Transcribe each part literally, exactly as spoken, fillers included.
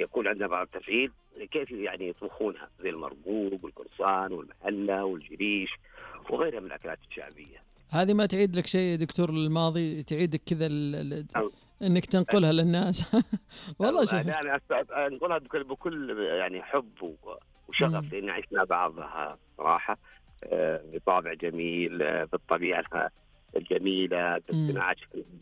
يكون عندنا بعض التفعيل كيف يعني يطبخونها زي المرقوق والقرصان والمحلة والجريش وغيرها من الأكلات الشعبية. هذه ما تعيد لك شيء دكتور الماضي، تعيدك كذا ال... أو انك تنقلها للناس. والله شوف يعني أنقلها بكل, بكل يعني حب وشغف، لأن عشنا بعضها صراحة بطابع جميل، بالطبيعة الجميلة، بالصناعة.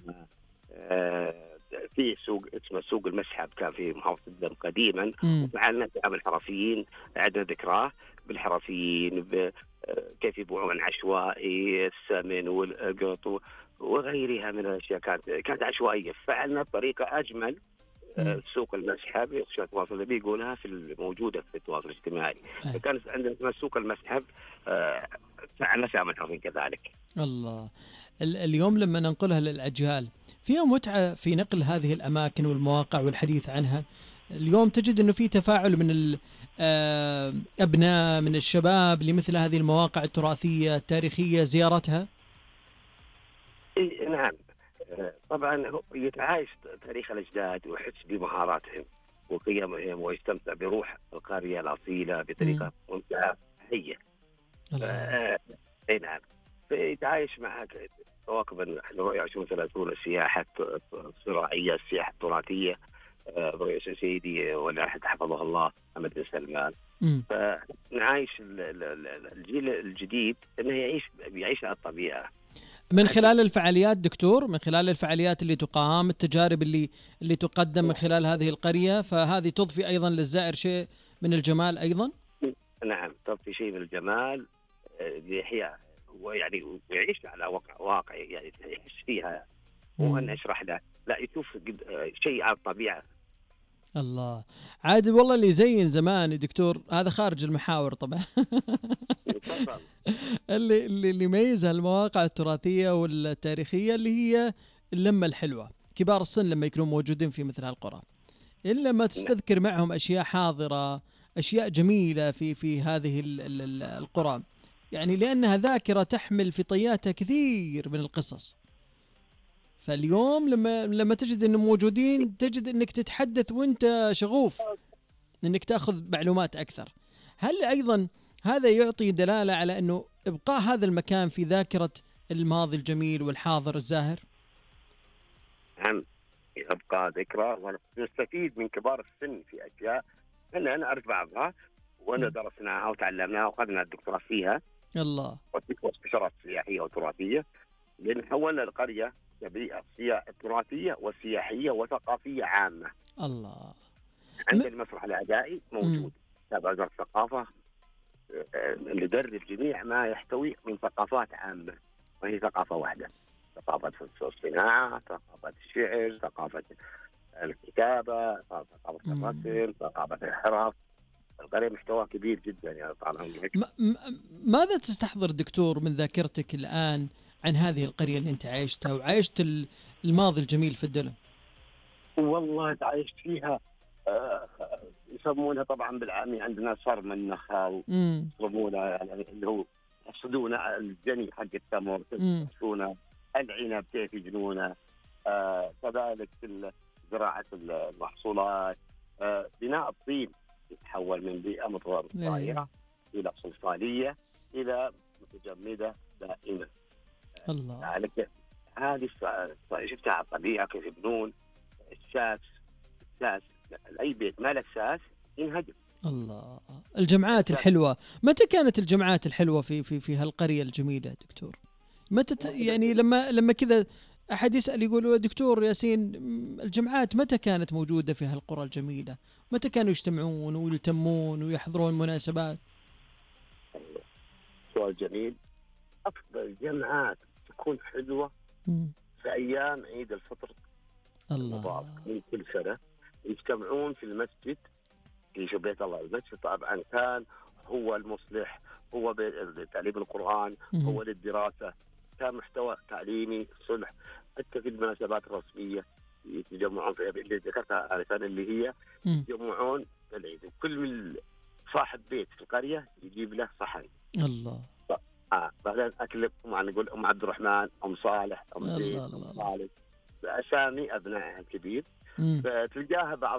في سوق اسمه سوق المسحب كان في محافظة الدم قديما، وفعلنا بعمل الحرفيين، عندنا ذكراه بالحرفيين كيف يبيعون عشوائي السمن والقط وغيرها من الأشياء، كانت كانت عشوائية. فعلنا بطريقة أجمل سوق المسحب، يخشى التواصل اللي بيقولها في الموجودة في التواصل الاجتماعي. فكان عندنا اسمه سوق المسحب، فعلنا سامن حرفيين كذلك. الله. اليوم لما ننقلها للأجيال فيها متعة في نقل هذه الأماكن والمواقع والحديث عنها. اليوم تجد أنه في تفاعل من الأبناء من الشباب لمثل هذه المواقع التراثية التاريخية زيارتها. إيه نعم طبعا، يتعايش تاريخ الأجداد ويحس بمهاراتهم وقيمهم ويستمتع بروح القرية الأصيلة بطريقة ممتعة حية. اي نعم، يتعايش مع كواكب الرؤية عشرين ثلاثون، السياحة الزراعية، السياحة التراثية، رؤية سيدي والأحد حفظه الله محمد بن سلمان. فنعايش الجيل الجديد أنه يعيش يعيش على الطبيعة من خلال الفعاليات دكتور، من خلال الفعاليات اللي تقام، التجارب اللي اللي تقدم من خلال هذه القرية، فهذه تضفي أيضا للزائر شيء من الجمال أيضا. نعم تضفي شيء من الجمال، يحيى ويعني ويعيش على واقع واقع يعني يحس فيها، وأن أشرح له لا يشوف شيء على الطبيعة. الله عاد والله اللي زين زمان دكتور، هذا خارج المحاور طبعا. اللي اللي يميزها المواقع التراثية والتاريخية اللي هي اللمة الحلوة، كبار السن لما يكونوا موجودين في مثل هالقرى، إلا ما تستذكر معهم أشياء حاضرة، أشياء جميلة في في هذه القرى، يعني لأنها ذاكرة تحمل في طياتها كثير من القصص. فاليوم لما لما تجد إنهم موجودين تجد إنك تتحدث وإنت شغوف إنك تأخذ معلومات أكثر. هل أيضا هذا يعطي دلالة على أنه إبقاء هذا المكان في ذاكرة الماضي الجميل والحاضر الزاهر؟ نعم يبقى ذكرى، ونستفيد من كبار السن في أشياء أنا أنا أعرف بعضها وأنا درسناها وتعلمناها وأخذنا الدكتوراه فيها. الله. واستشارات سياحية وتراثية، لأن حولنا القرية بيئة تراثية وسياحية وثقافية عامة. الله. عند المسرح الأدائي موجود تابع وزارة الثقافة اللي يدرب جميع ما يحتوي من ثقافات عامة، وهي ثقافة واحدة، ثقافة الصناعة، ثقافة الشعر، ثقافة الكتابة، ثقافة الرسم، ثقافة الحرف. القرية محتوى كبير جدا يا طال ماذا تستحضر دكتور من ذاكرتك الآن عن هذه القرية اللي انت عايشتها وعايشت الماضي الجميل في الدلم؟ والله تعايشت فيها. آه يسمونها طبعا بالعامي عندنا صرم النخاو، يسمونها يعني اللي هو يحصدون الجني حق التمر، يحصدون العنب كيف يجنونه، آه كذلك زراعة المحصولات، آه بناء الطين يتحول من بيئة متغيرة إلى صلصالية إلى متجمدة دائمة. الله. هذه شفتها على الطبيعة كيف يبنون الساس. الساس أي بيت ما له ساس ينهدم. الله. الجمعات الحلوة، متى كانت الجمعات الحلوة في في في هالقرية الجميلة دكتور؟ متى ت... يعني لما لما كذا أحد يسأل يقول دكتور ياسين الجمعات متى كانت موجودة في هالقرى الجميلة؟ متى كانوا يجتمعون ويلتمون ويحضرون مناسبات؟ سؤال جميل. أفضل جمعات تكون حلوة في أيام عيد الفطر المبارك من كل سنة، يجتمعون في المسجد في بيت الله. المسجد طبعا كان هو المصلح، هو تعليم القرآن، هو للدراسة، كان محتوى تعليمي صلح. حتى في المناسبات الرسمية يتجمعون في اللي ذكرتها آنفا اللي هي يجمعون في العيد، وكل من صاحب بيت في القرية يجيب له صحن. الله. آه بعدين أكل أم نقول أم عبد الرحمن، أم صالح، أم زيد، أم صالح، بأسامي أبنائها الكبير. فتلقاها بعض